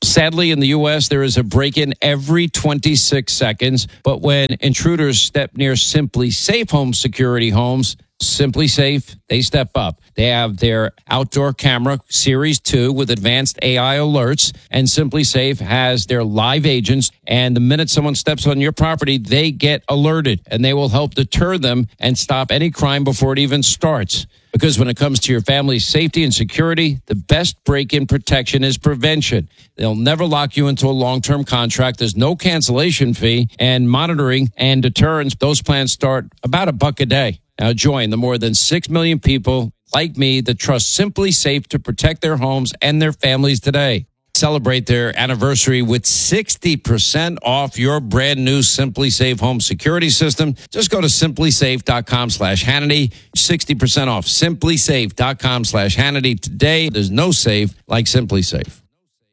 Sadly, in the U.S., there is a break-in every 26 seconds. But when intruders step near Simply Safe Home Security homes, Simply Safe, they step up. They have their outdoor camera, Series 2, with advanced AI alerts. And Simply Safe has their live agents. And the minute someone steps on your property, they get alerted. And they will help deter them and stop any crime before it even starts. Because when it comes to your family's safety and security, the best break-in protection is prevention. They'll never lock you into a long-term contract. There's no cancellation fee, and monitoring and deterrence, those plans start about $1 a day. Now join the more than 6 million people like me that trust Simply Safe to protect their homes and their families today. Celebrate their anniversary with 60% off your brand new Simply Safe home security system. Just go to simplysafe.com/Hannity. 60% off. Simplysafe.com/Hannity today. There's no safe like Simply Safe.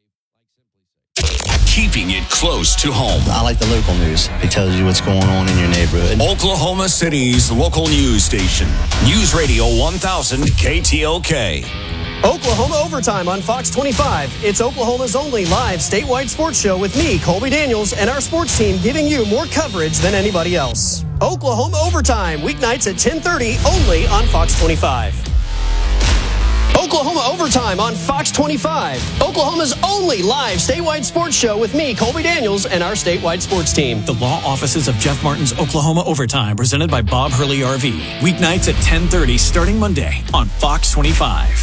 Keeping it close to home. I like the local news. It tells you what's going on in your neighborhood. Oklahoma City's local news station. News Radio 1000 KTOK. Oklahoma Overtime on Fox 25. It's Oklahoma's only live statewide sports show with me, Colby Daniels, and our sports team giving you more coverage than anybody else. Oklahoma Overtime, weeknights at 10:30 only on Fox 25. Oklahoma Overtime on Fox 25. Oklahoma's only live statewide sports show with me, Colby Daniels, and our statewide sports team. The law offices of Jeff Martin's Oklahoma Overtime, presented by Bob Hurley RV. Weeknights at 10:30 starting Monday on Fox 25.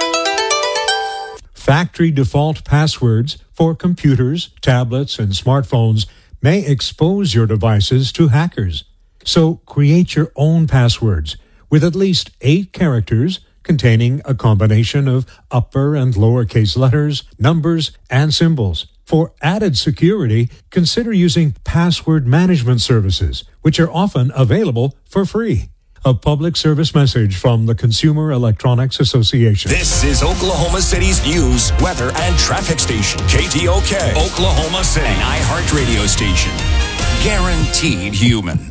Factory default passwords for computers, tablets, and smartphones may expose your devices to hackers. So create your own passwords with at least 8 characters containing a combination of upper and lowercase letters, numbers, and symbols. For added security, consider using password management services, which are often available for free. A public service message from the Consumer Electronics Association. This is Oklahoma City's news, weather, and traffic station. KTOK, Oklahoma City, an iHeart radio station. Guaranteed human.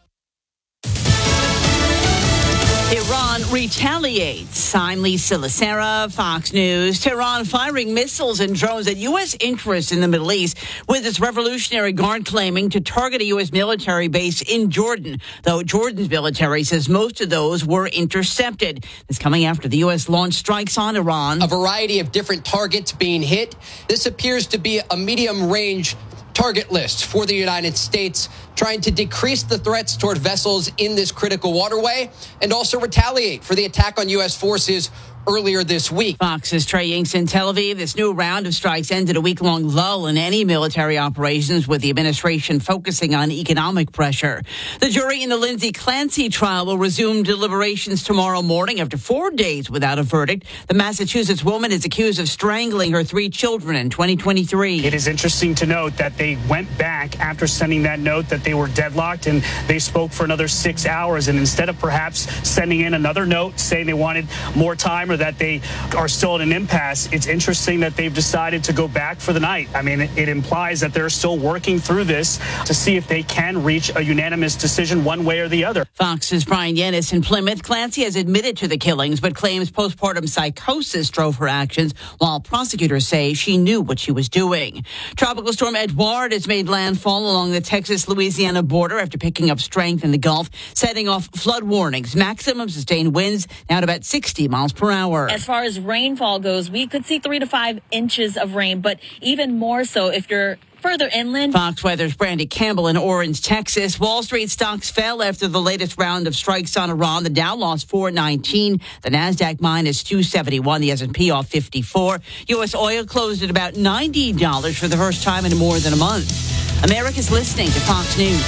Iran retaliates. I'm Lisa Lacera, Fox News. Tehran firing missiles and drones at U.S. interests in the Middle East, with its Revolutionary Guard claiming to target a U.S. military base in Jordan, though Jordan's military says most of those were intercepted. This coming after the U.S. launched strikes on Iran. A variety of different targets being hit. This appears to be a medium-range target list for the United States, trying to decrease the threats toward vessels in this critical waterway and also retaliate for the attack on U.S. forces earlier this week. Fox's Trey Inks in Tel Aviv. This new round of strikes ended a week-long lull in any military operations, with the administration focusing on economic pressure. The jury in the Lindsay Clancy trial will resume deliberations tomorrow morning after 4 days without a verdict. The Massachusetts woman is accused of strangling her 3 children in 2023. It is interesting to note that they went back after sending that note that they were deadlocked, and they spoke for another 6 hours. And instead of perhaps sending in another note saying they wanted more time or that they are still at an impasse, it's interesting that they've decided to go back for the night. I mean, it implies that they're still working through this to see if they can reach a unanimous decision one way or the other. Fox's Brian Yennis in Plymouth. Clancy has admitted to the killings, but claims postpartum psychosis drove her actions, while prosecutors say she knew what she was doing. Tropical storm Edouard has made landfall along the Texas-Louisiana border after picking up strength in the Gulf, setting off flood warnings. Maximum sustained winds now at about 60 miles per hour. As far as rainfall goes, we could see 3 to 5 inches of rain, but even more so if you're further inland. Fox Weather's Brandy Campbell in Orange, Texas. Wall Street stocks fell after the latest round of strikes on Iran. The Dow lost 419. The Nasdaq minus 271. The S&P off 54. U.S. oil closed at about $90 for the first time in more than a month. America's listening to Fox News.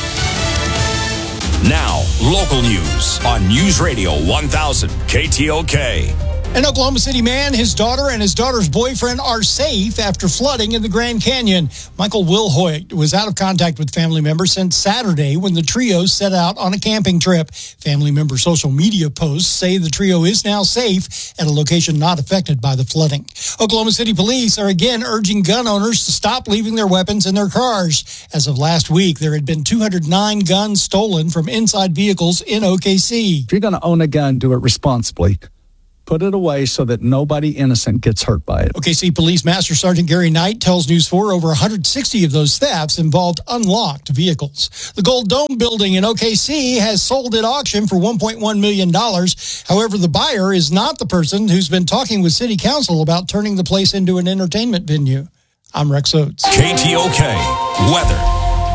Now, local news on News Radio 1000 KTOK. An Oklahoma City man, his daughter, and his daughter's boyfriend are safe after flooding in the Grand Canyon. Michael Wilhoit was out of contact with family members since Saturday when the trio set out on a camping trip. Family member social media posts say the trio is now safe at a location not affected by the flooding. Oklahoma City police are again urging gun owners to stop leaving their weapons in their cars. As of last week, there had been 209 guns stolen from inside vehicles in OKC. If you're going to own a gun, do it responsibly. put it away so that nobody innocent gets hurt by it. OKC Police Master Sergeant Gary Knight tells News 4 over 160 of those thefts involved unlocked vehicles. The Gold Dome building in OKC has sold at auction for $1.1 million. However, the buyer is not the person who's been talking with City Council about turning the place into an entertainment venue. I'm Rex Oates. KTOK weather.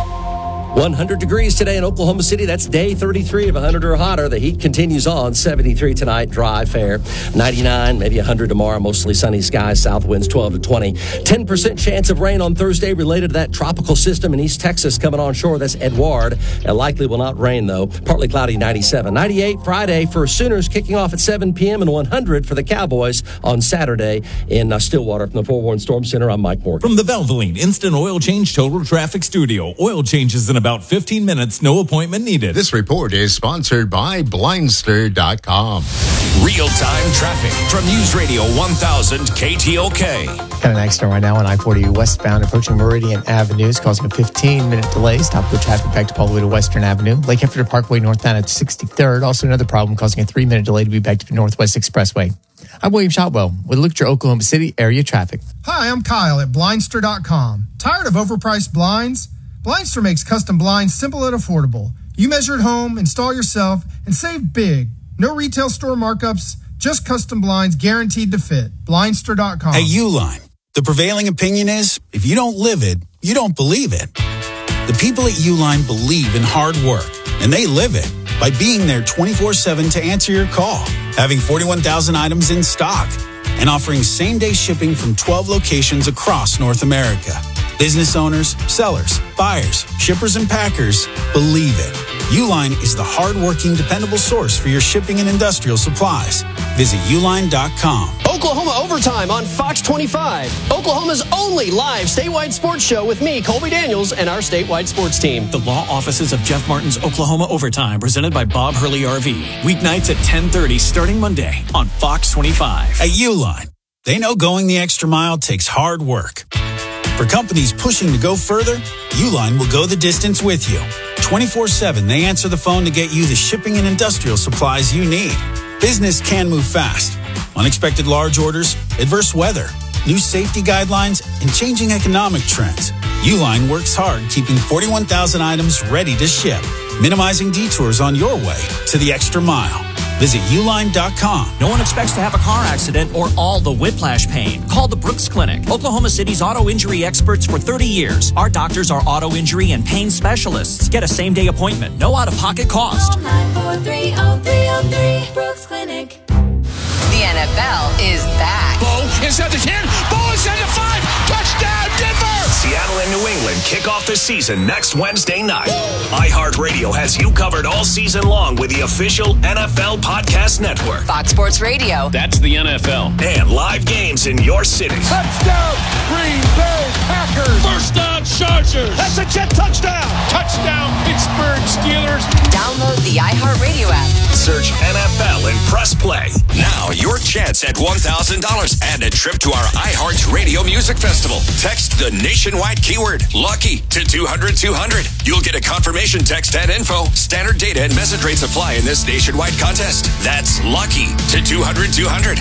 100 degrees today in Oklahoma City. That's day 33 of 100 or hotter. The heat continues on. 73 tonight, dry, fair. 99, maybe 100 tomorrow. Mostly sunny skies, south winds 12 to 20. 10% chance of rain on Thursday related to that tropical system in East Texas coming on shore. That's Edouard. It likely will not rain, though. Partly cloudy, 97. 98 Friday for Sooners kicking off at 7 p.m. and 100 for the Cowboys on Saturday in Stillwater. From the Forewarned Storm Center, I'm Mike Morgan. From the Valvoline Instant Oil Change Total Traffic Studio. Oil changes in about 15 minutes, no appointment needed. This report is sponsored by Blindster.com. Real-time traffic from News Radio 1000 KTOK. Got an accident right now on I-40 westbound approaching Meridian Avenue. It's causing a 15-minute delay. Stop the traffic backed up all the way to Western Avenue. Lake Hefner Parkway northbound at 63rd. Also another problem causing a 3-minute delay to be backed up to Northwest Expressway. I'm William Shotwell with a look at your Oklahoma City area traffic. Hi, I'm Kyle at Blindster.com. Tired of overpriced blinds? Blindster makes custom blinds simple and affordable. You measure at home, install yourself, and save big. No retail store markups, just custom blinds guaranteed to fit. Blindster.com. At Uline, the prevailing opinion is, if you don't live it, you don't believe it. The people at Uline believe in hard work, and they live it by being there 24/7 to answer your call, having 41,000 items in stock, and offering same-day shipping from 12 locations across North America. Business owners, sellers, buyers, shippers, and packers believe it. Uline is the hard-working, dependable source for your shipping and industrial supplies. Visit uline.com. Oklahoma Overtime on Fox 25. Oklahoma's only live statewide sports show with me, Colby Daniels, and our statewide sports team. The law offices of Jeff Martin's Oklahoma Overtime, presented by Bob Hurley RV. Weeknights at 10:30 starting Monday on Fox 25. At Uline, they know going the extra mile takes hard work. For companies pushing to go further, Uline will go the distance with you. 24/7, they answer the phone to get you the shipping and industrial supplies you need. Business can move fast. Unexpected large orders, adverse weather, new safety guidelines, and changing economic trends. Uline works hard keeping 41,000 items ready to ship, minimizing detours on your way to the extra mile. Visit uline.com. No one expects to have a car accident or all the whiplash pain. Call the Brooks Clinic, Oklahoma City's auto injury experts for 30 years. Our doctors are auto injury and pain specialists. Get a same-day appointment. No out-of-pocket cost. Call 943-0303, Brooks Clinic. The NFL is back. Bo inside the 10. Bo inside the 5. Touchdown, Denver! Seattle and New England kick off the season next Wednesday night. iHeartRadio has you covered all season long with the official NFL Podcast Network. Fox Sports Radio. That's the NFL. And live games in your city. Touchdown, Green Bay Packers. First down, Chargers. That's a Jet touchdown. Touchdown, Pittsburgh Steelers. Download the iHeartRadio app. Search NFL and press play. Now your chance at $1,000 and a trip to our iHeartRadio Music Festival. Text the nationwide keyword LUCKY to 200-200. You'll get a confirmation text and info. Standard data and message rates apply in this nationwide contest. That's LUCKY to 200-200.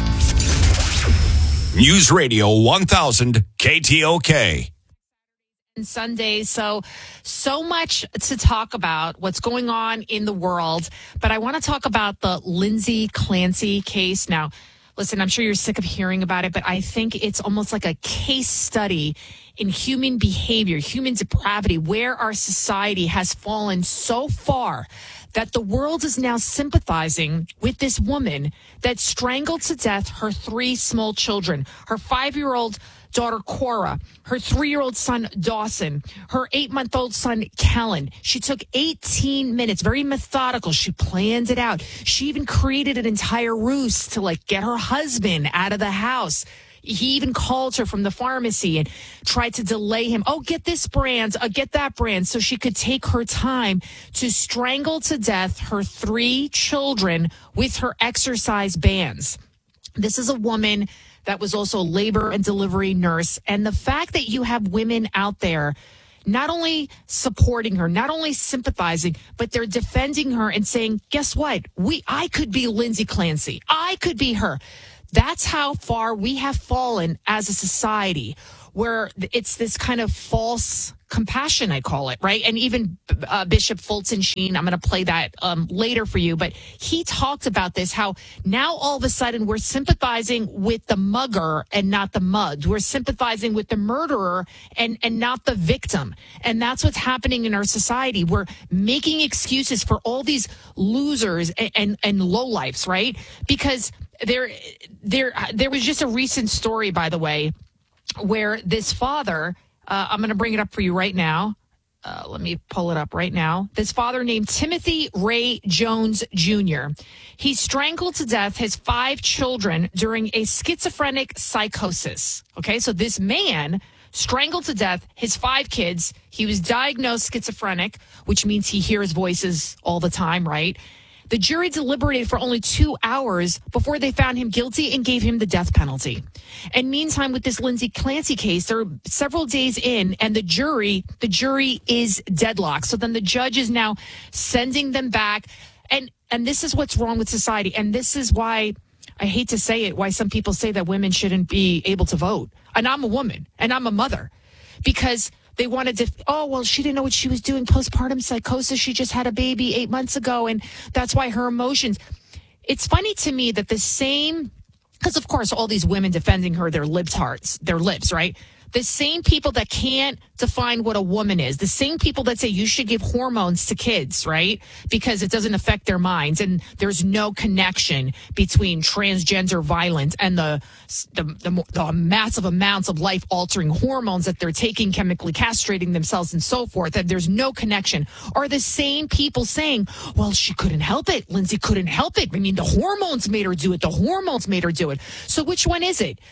News Radio 1000 KTOK. Sundays. So much to talk about, what's going on in the world. But I want to talk about the Lindsay Clancy case. Now, listen, I'm sure you're sick of hearing about it, but I think it's almost like a case study in human behavior, human depravity, where our society has fallen so far that the world is now sympathizing with this woman that strangled to death her 3 small children, her 5-year-old daughter, Cora, her 3-year-old son, Dawson, her 8-month-old son, Kellen. She took 18 minutes, very methodical. She planned it out. She even created an entire ruse to get her husband out of the house. He even called her from the pharmacy and tried to delay him. Oh, get this brand, get that brand, so she could take her time to strangle to death her 3 children with her exercise bands. This is a woman that was also a labor and delivery nurse. And the fact that you have women out there not only supporting her, not only sympathizing, but they're defending her and saying, guess what? I could be Lindsay Clancy. I could be her. That's how far we have fallen as a society, where it's this kind of false compassion, I call it, right? And even Bishop Fulton Sheen, I'm going to play that later for you, but he talked about this, how now all of a sudden we're sympathizing with the mugger and not the mugged. We're sympathizing with the murderer and not the victim. And that's what's happening in our society. We're making excuses for all these losers and lowlifes, right? Because there was just a recent story, by the way, where this father, I'm going to bring it up for you right now. Let me pull it up right now. This father named Timothy Ray Jones Jr. He strangled to death his 5 children during a schizophrenic psychosis. Okay, so this man strangled to death his 5 kids. He was diagnosed schizophrenic, which means he hears voices all the time, right? The jury deliberated for only 2 hours before they found him guilty and gave him the death penalty. And meantime, with this Lindsay Clancy case, they're several days in, and the jury is deadlocked. So then the judge is now sending them back. And this is what's wrong with society. And this is why, I hate to say it, why some people say that women shouldn't be able to vote. And I'm a woman, and I'm a mother. Because they wanted to, she didn't know what she was doing, postpartum psychosis. She just had a baby 8 months ago, and that's why her emotions. It's funny to me that the same, because of course all these women defending her, their lips, right? The same people that can't define what a woman is, the same people that say you should give hormones to kids, right? Because it doesn't affect their minds, and there's no connection between transgender violence and the massive amounts of life-altering hormones that they're taking, chemically castrating themselves and so forth, that there's no connection, are the same people saying, well, she couldn't help it. Lindsay couldn't help it. I mean, the hormones made her do it. The hormones made her do it. So which one is it?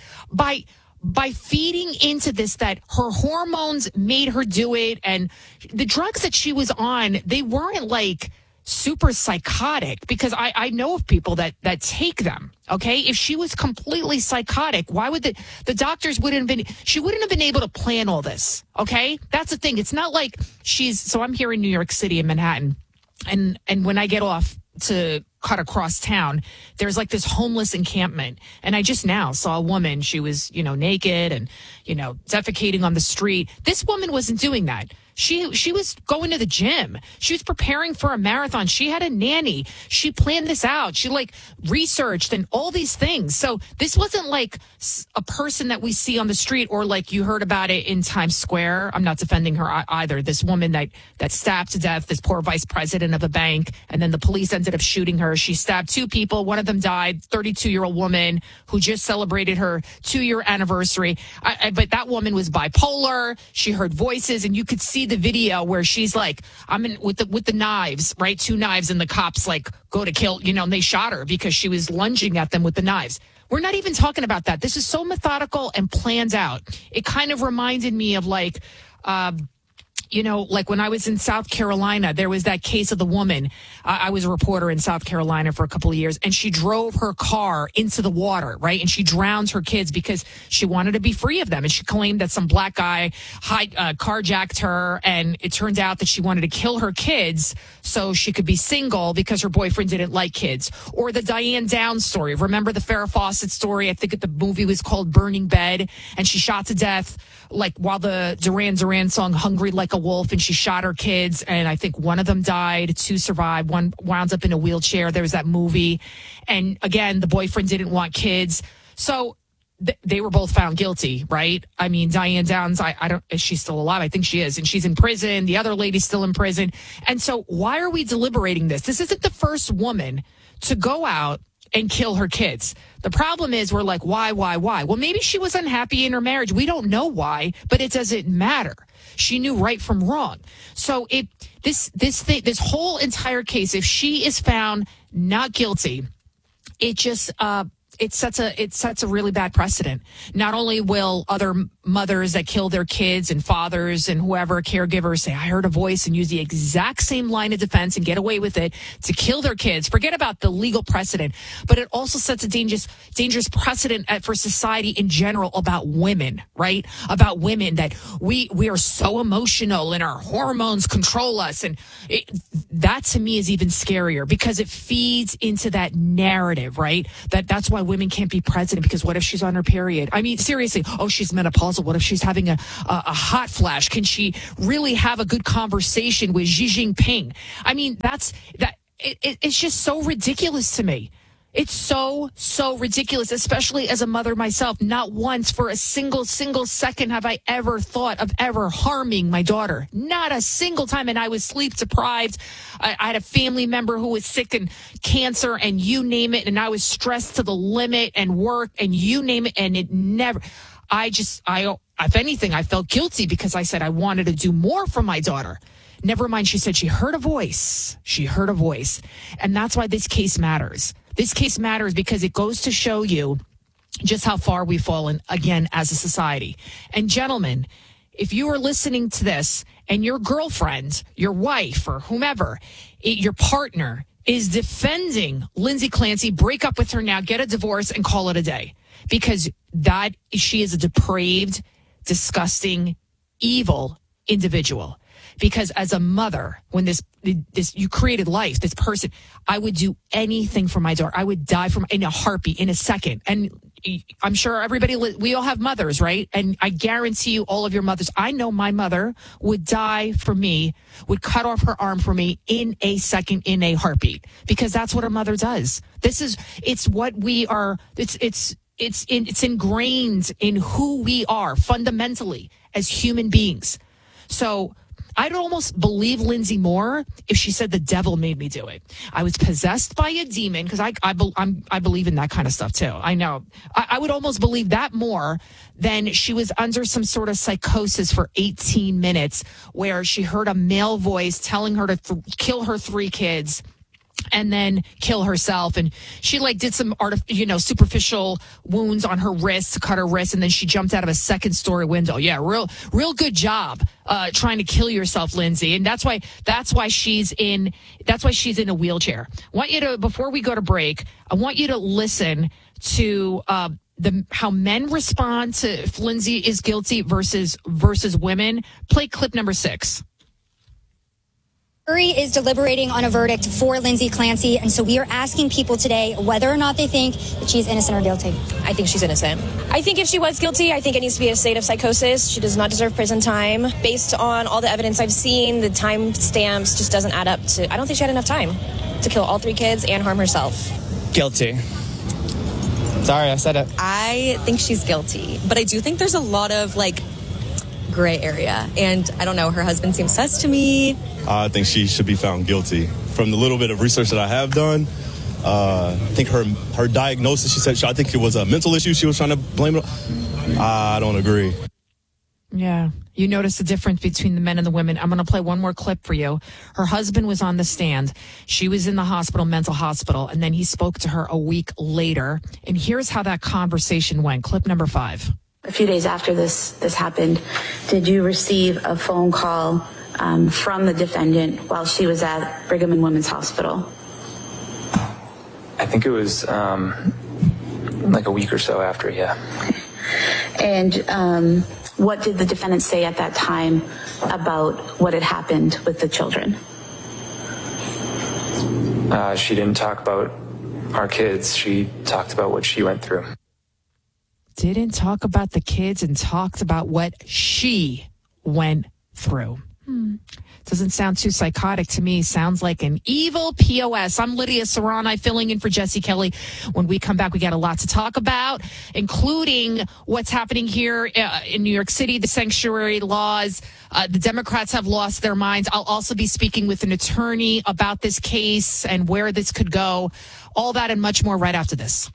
By feeding into this, that her hormones made her do it, and the drugs that she was on, they weren't like super psychotic, because I know of people that take them. Okay. If she was completely psychotic, why would the doctors she wouldn't have been able to plan all this. Okay. That's the thing. It's not like so I'm here in New York City in Manhattan, and when I get off to cut across town, there's like this homeless encampment. And I just now saw a woman. She was, naked and, defecating on the street. This woman wasn't doing that. She was going to the gym. She was preparing for a marathon. She had a nanny. She planned this out. She researched and all these things. So this wasn't like a person that we see on the street, or like you heard about it in Times Square. I'm not defending her either. This woman that stabbed to death this poor vice president of a bank, and then the police ended up shooting her. She stabbed 2 people. One of them died, 32-year-old woman who just celebrated her 2-year anniversary. But that woman was bipolar. She heard voices, and you could see the video where she's like, I'm in with the knives, right? 2 knives, and the cops go to kill, and they shot her because she was lunging at them with the knives. We're not even talking about that. This is so methodical and planned out. It kind of reminded me of when I was in South Carolina, there was that case of the woman. I was a reporter in South Carolina for a couple of years, and she drove her car into the water, right? And she drowned her kids because she wanted to be free of them. And she claimed that some black guy carjacked her, and it turned out that she wanted to kill her kids so she could be single because her boyfriend didn't like kids. Or the Diane Downs story. Remember the Farrah Fawcett story? I think the movie was called Burning Bed, and she shot to death while the Duran Duran song Hungry Like a Wolf, and she shot her kids, and I think one of them died, 2 survived, one wound up in a wheelchair. There was that movie, and again, the boyfriend didn't want kids, so they were both found guilty, right? I mean, Diane Downs, is she still alive? I think she is, and she's in prison. The other lady's still in prison, and so why are we deliberating this? This isn't the first woman to go out and kill her kids. The problem is we're like, why? Well, maybe she was unhappy in her marriage. We don't know why, but it doesn't matter. She knew right from wrong. So this whole entire case, if she is found not guilty, it just it sets a really bad precedent. Not only will other mothers that kill their kids and fathers and whoever, caregivers, say, I heard a voice, and use the exact same line of defense and get away with it to kill their kids. Forget about the legal precedent, but it also sets a dangerous precedent for society in general about women, right? About women, that we are so emotional and our hormones control us. And that to me is even scarier, because it feeds into that narrative, right? That's why women can't be president, because what if she's on her period? I mean, seriously, she's menopausal. What if she's having a hot flash? Can she really have a good conversation with Xi Jinping? I mean, it's just so ridiculous to me. It's so ridiculous, especially as a mother myself. Not once for a single second have I ever thought of ever harming my daughter. Not a single time. And I was sleep deprived. I had a family member who was sick and cancer and you name it. And I was stressed to the limit and work and you name it. And it never, if anything, I felt guilty because I said I wanted to do more for my daughter. Never mind. She said she heard a voice. And that's why this case matters. This case matters because it goes to show you just how far we've fallen again as a society. And gentlemen, if you are listening to this and your girlfriend, your wife, or whomever, your partner is defending Lindsay Clancy, break up with her now, get a divorce, and call it a day. Because she is a depraved, disgusting, evil individual. Because as a mother, when this you created life, this person, I would do anything for my daughter. I would die in a heartbeat, in a second. And I'm sure we all have mothers, right? And I guarantee you, all of your mothers, I know my mother would die for me, would cut off her arm for me in a second, in a heartbeat, because that's what a mother does. It's what we are. It's ingrained in who we are fundamentally as human beings. So I'd almost believe Lindsay more if she said the devil made me do it. I was possessed by a demon, because I believe in that kind of stuff too. I know. I would almost believe that more than she was under some sort of psychosis for 18 minutes where she heard a male voice telling her to kill her 3 kids and then kill herself. And she did some superficial wounds on her wrist to cut her wrist. And then she jumped out of a 2nd-story window. Yeah. Real good job, trying to kill yourself, Lindsay. And that's why she's in a wheelchair. Before we go to break, I want you to listen to, how men respond to if Lindsay is guilty versus women. Play clip number 6. Jury is deliberating on a verdict for Lindsay Clancy, and so we are asking people today whether or not they think that she's innocent or guilty. I think she's innocent. I think if she was guilty, I think it needs to be a state of psychosis. She does not deserve prison time. Based on all the evidence I've seen, the time stamps just doesn't add up to... I don't think she had enough time to kill all 3 kids and harm herself. Guilty. Sorry, I said it. I think she's guilty, but I do think there's a lot of, gray area. And I don't know, her husband seems sus to me. I think she should be found guilty. From the little bit of research that I have done, I think her diagnosis, she said, I think it was a mental issue she was trying to blame it on. I don't agree. Yeah. You notice the difference between the men and the women. I'm going to play one more clip for you. Her husband was on the stand. She was in the hospital, mental hospital, and then he spoke to her a week later. And here's how that conversation went. Clip number 5. A few days after this happened, did you receive a phone call from the defendant while she was at Brigham and Women's Hospital? I think it was a week or so after, yeah. And what did the defendant say at that time about what had happened with the children? She didn't talk about our kids. She talked about what she went through. Didn't talk about the kids and talked about what she went through. Doesn't sound too psychotic to me. Sounds like an evil POS. I'm Lydia Serrani, filling in for Jesse Kelly. When we come back, we got a lot to talk about, including what's happening here in New York City, the sanctuary laws. The Democrats have lost their minds. I'll also be speaking with an attorney about this case and where this could go. All that and much more right after this.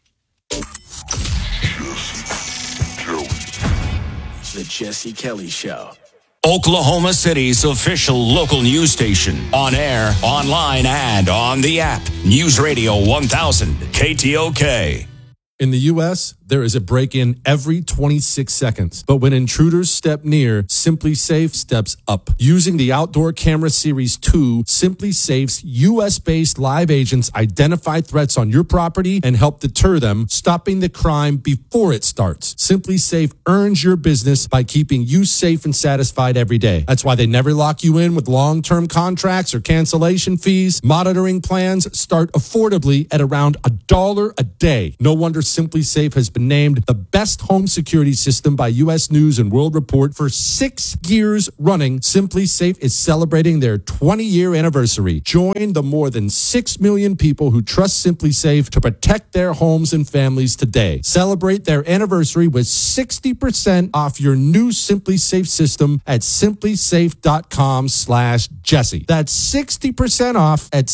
The Jesse Kelly Show. Oklahoma City's official local news station. On air, online, and on the app. News Radio 1000, KTOK. In the U.S., there is a break-in every 26 seconds. But when intruders step near, SimpliSafe steps up. Using the Outdoor Camera Series 2, SimpliSafe's U.S.-based live agents identify threats on your property and help deter them, stopping the crime before it starts. SimpliSafe earns your business by keeping you safe and satisfied every day. That's why they never lock you in with long-term contracts or cancellation fees. Monitoring plans start affordably at around $1 a day. No wonder SimpliSafe has been named the best home security system by U.S. News and World Report for 6 years running. SimpliSafe is celebrating their 20-year anniversary. Join the more than 6 million people who trust SimpliSafe to protect their homes and families today. Celebrate their anniversary with 60% off your new SimpliSafe system at simplisafe.com/Jesse. That's 60% off at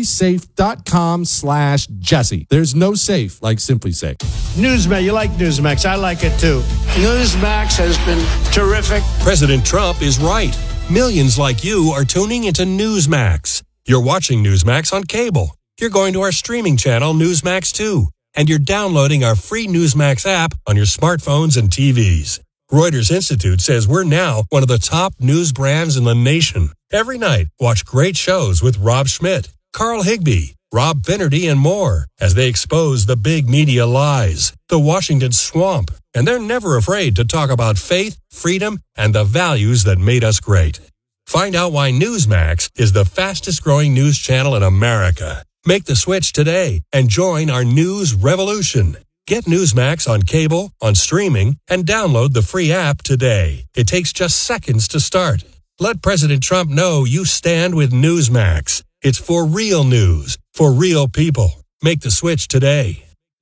simplisafe.com/Jesse. There's no safe like SimpliSafe. Newsmax, you like Newsmax. I like it too. Newsmax has been terrific. President Trump is right. Millions like you are tuning into Newsmax. You're watching Newsmax on cable. You're going to our streaming channel, Newsmax 2. And you're downloading our free Newsmax app on your smartphones and TVs. Reuters Institute says we're now one of the top news brands in the nation. Every night, watch great shows with Rob Schmidt, Carl Higbie, Rob Finnerty, and more as they expose the big media lies, the Washington swamp, and they're never afraid to talk about faith, freedom, and the values that made us great. Find out why Newsmax is the fastest growing news channel in America. Make the switch today and join our news revolution. Get Newsmax on cable, on streaming, and download the free app today. It takes just seconds to start. Let President Trump know you stand with Newsmax. It's for real news, for real people. Make the switch today.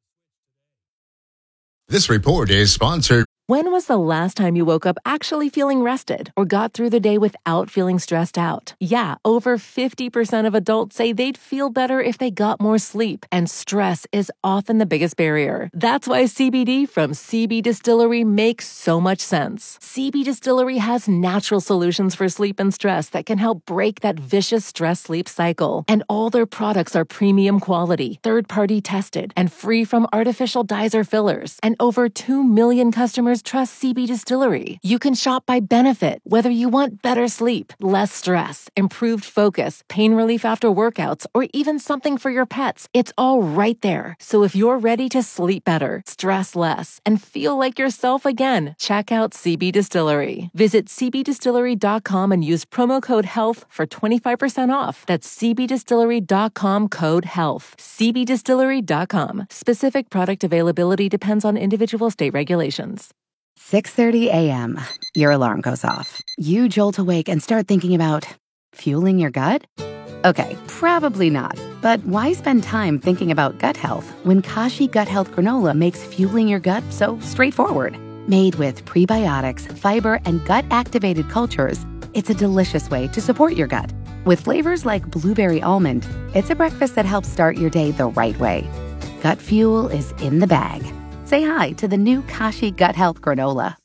This report is sponsored. When was the last time you woke up actually feeling rested or got through the day without feeling stressed out? Yeah, over 50% of adults say they'd feel better if they got more sleep, and stress is often the biggest barrier. That's why CBD from CB Distillery makes so much sense. CB Distillery has natural solutions for sleep and stress that can help break that vicious stress-sleep cycle. And all their products are premium quality, third-party tested, and free from artificial dyes or fillers. And over 2 million customers trust CB Distillery. You can shop by benefit, whether you want better sleep, less stress, improved focus, pain relief after workouts, or even something for your pets. It's all right there. So if you're ready to sleep better, stress less, and feel like yourself again, check out CB Distillery. Visit cbdistillery.com and use promo code HEALTH for 25% off. That's cbdistillery.com code HEALTH. cbdistillery.com. Specific product availability depends on individual state regulations. 6:30 a.m. Your alarm goes off. You jolt awake and start thinking about fueling your gut? Okay, probably not. But why spend time thinking about gut health when Kashi Gut Health Granola makes fueling your gut so straightforward? Made with prebiotics, fiber, and gut-activated cultures, it's a delicious way to support your gut. With flavors like blueberry almond, it's a breakfast that helps start your day the right way. Gut fuel is in the bag. Say hi to the new Kashi Gut Health Granola.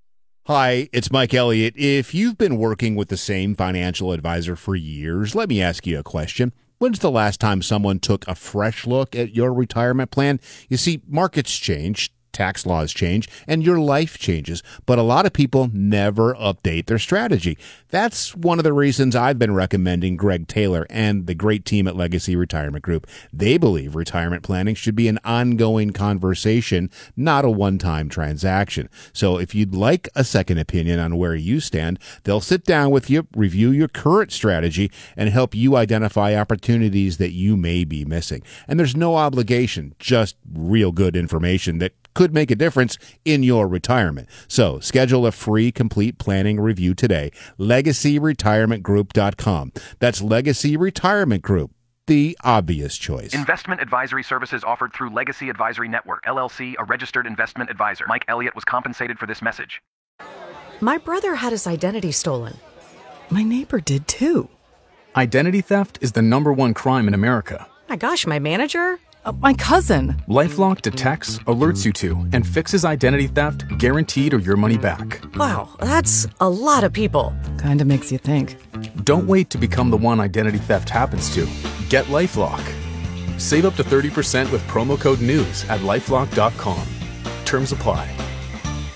Hi, it's Mike Elliott. If you've been working with the same financial advisor for years, let me ask you a question. When's the last time someone took a fresh look at your retirement plan? You see, markets change, tax laws change, and your life changes, but a lot of people never update their strategy. That's one of the reasons I've been recommending Greg Taylor and the great team at Legacy Retirement Group. They believe retirement planning should be an ongoing conversation, not a one-time transaction. So if you'd like a second opinion on where you stand, they'll sit down with you, review your current strategy, and help you identify opportunities that you may be missing. And there's no obligation, just real good information that could make a difference in your retirement. So schedule a free complete planning review today. LegacyRetirementGroup.com. That's Legacy Retirement Group, the obvious choice. Investment advisory services offered through Legacy Advisory Network, LLC, a registered investment advisor. Mike Elliott was compensated for this message. My brother had his identity stolen. My neighbor did too. Identity theft is the #1 crime in America. My gosh, my manager? My cousin. LifeLock detects, alerts you to, and fixes identity theft, guaranteed or your money back. Wow, that's a lot of people. Kinda makes you think. Don't wait to become the one identity theft happens to. Get LifeLock. Save up to 30% with promo code NEWS at LifeLock.com. Terms apply.